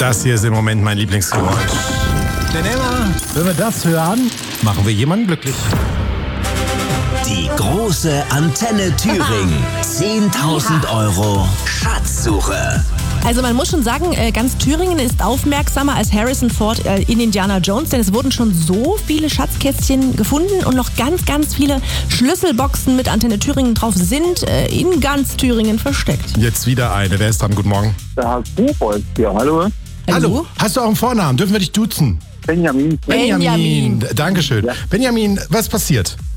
Das hier ist im Moment mein Lieblingsgeräusch. Denn immer, wenn wir das hören, machen wir jemanden glücklich. Die große Antenne Thüringen. 10.000 € Schatzsuche. Also man muss schon sagen, ganz Thüringen ist aufmerksamer als Harrison Ford in Indiana Jones, denn es wurden schon so viele Schatzkästchen gefunden und noch ganz, ganz viele Schlüsselboxen mit Antenne Thüringen drauf sind in ganz Thüringen versteckt. Jetzt wieder eine. Wer ist dran? Guten Morgen. Der Herr Buchholz hier, hallo? Hallo. Hast du auch einen Vornamen? Dürfen wir dich duzen? Benjamin. Benjamin. Dankeschön. Ja. Benjamin, was passiert?